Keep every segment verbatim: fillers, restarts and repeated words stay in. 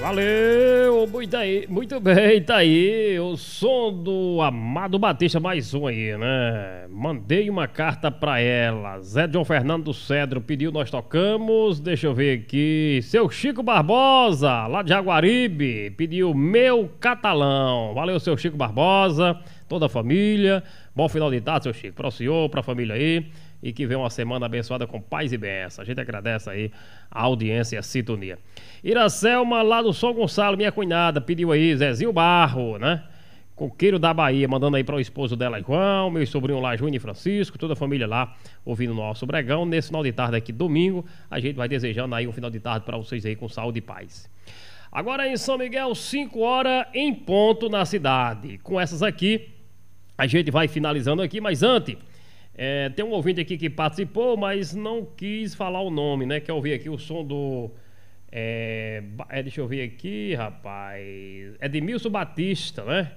Valeu, muito, aí, muito bem, tá aí o som do Amado Batista, mais um aí, né? Mandei uma carta pra ela, Zé João Fernando do Cedro pediu, nós tocamos, deixa eu ver aqui, seu Chico Barbosa, lá de Jaguaribe, pediu Meu Catalão. Valeu, seu Chico Barbosa, toda a família, bom final de tarde, seu Chico, para o senhor, pra família aí, e que venha uma semana abençoada com paz e bênção. A gente agradece aí a audiência e a sintonia. Iracelma, lá do São Gonçalo, minha cunhada, pediu aí Zezinho Barro, né? Coqueiro da Bahia, mandando aí para o esposo dela, João, meu sobrinho lá, Júnior e Francisco, toda a família lá, ouvindo o nosso Bregão. Nesse final de tarde aqui, domingo, a gente vai desejando aí um final de tarde para vocês aí com saúde e paz. Agora em São Miguel, cinco horas em ponto na cidade. Com essas aqui, a gente vai finalizando aqui, mas antes... É, tem um ouvinte aqui que participou, mas não quis falar o nome, né? Quer ouvir aqui o som do... É, é, deixa eu ver aqui, rapaz... Edmilson Batista, né?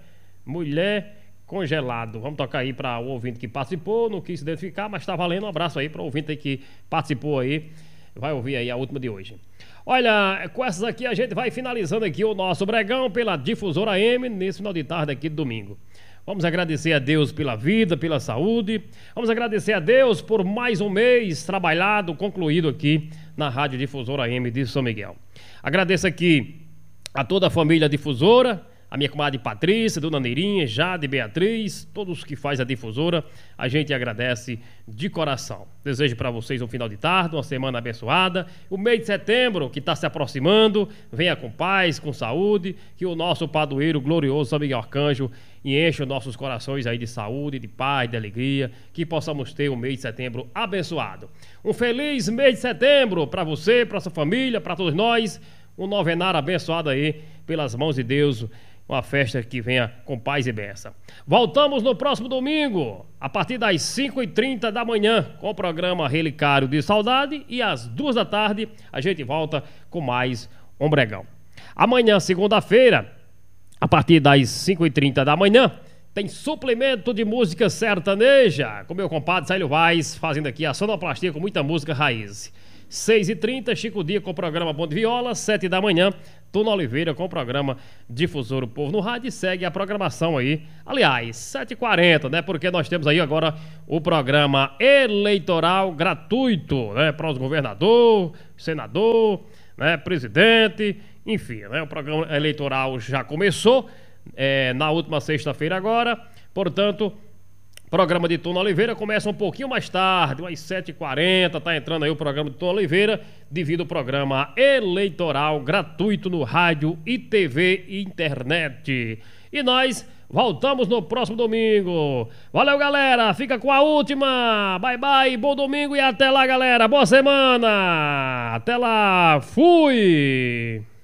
Mulher Congelado. Vamos tocar aí para o ouvinte que participou, não quis se identificar, mas tá valendo. Um abraço aí para o ouvinte aí que participou aí. Vai ouvir aí a última de hoje. Olha, com essas aqui a gente vai finalizando aqui o nosso Bregão pela Difusora M nesse final de tarde aqui de domingo. Vamos agradecer a Deus pela vida, pela saúde. Vamos agradecer a Deus por mais um mês trabalhado, concluído aqui na Rádio Difusora M de São Miguel. Agradeço aqui a toda a família Difusora, a minha comadre Patrícia, Dona Neirinha, Jade, Beatriz, todos que faz a Difusora, a gente agradece de coração. Desejo para vocês um final de tarde, uma semana abençoada. O mês de setembro que está se aproximando, venha com paz, com saúde, que o nosso padroeiro glorioso São Miguel Arcanjo enche os nossos corações aí de saúde, de paz, de alegria, que possamos ter um mês de setembro abençoado. Um feliz mês de setembro para você, para sua família, para todos nós, um novenário abençoado aí pelas mãos de Deus. Uma festa que venha com paz e bênção. Voltamos no próximo domingo, a partir das cinco e trinta da manhã, com o programa Relicário de Saudade. E às duas da tarde, a gente volta com mais um Bregão. Amanhã, segunda-feira, a partir das cinco e trinta da manhã, tem suplemento de música sertaneja, com meu compadre Célio Vaz, fazendo aqui a sonoplastia com muita música raiz. seis e trinta, Chico Dia com o programa Bom de Viola. Sete da manhã, Tuna Oliveira com o programa Difusor o Povo no Rádio. E segue a programação aí. Aliás, sete e quarenta, né? Porque nós temos aí agora o programa eleitoral gratuito, né? Para os governador, senador, né? Presidente, enfim, né? O programa eleitoral já começou é, na última sexta-feira agora. Portanto... O programa de Tuna Oliveira começa um pouquinho mais tarde, umas sete e quarenta, tá entrando aí o programa de Tuna Oliveira, devido ao programa eleitoral gratuito no rádio e T V e internet. E nós voltamos no próximo domingo. Valeu, galera, fica com a última. Bye, bye, bom domingo e até lá, galera. Boa semana. Até lá, fui.